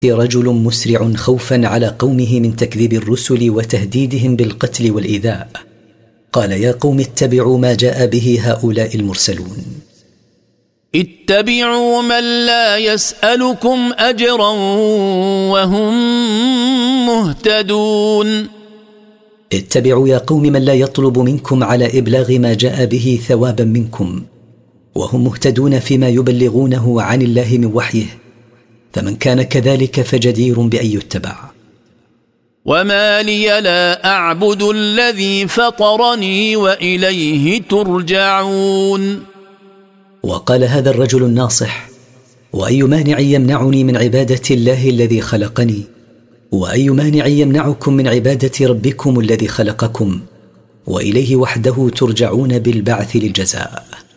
رجل مسرع خوفا على قومه من تكذيب الرسل وتهديدهم بالقتل والإيذاء، قال: يا قوم اتبعوا ما جاء به هؤلاء المرسلون. اتبعوا من لا يسألكم أجرا وهم مهتدون. اتبعوا يا قوم من لا يطلب منكم على إبلاغ ما جاء به ثوابا منكم، وهم مهتدون فيما يبلغونه عن الله من وحيه، فمن كان كذلك فجدير بأن يتبع. وما لي لا أعبد الذي فطرني وإليه ترجعون. وقال هذا الرجل الناصح: وأي مانع يمنعني من عبادة الله الذي خلقني، وأي مانع يمنعكم من عبادة ربكم الذي خلقكم، وإليه وحده ترجعون بالبعث للجزاء.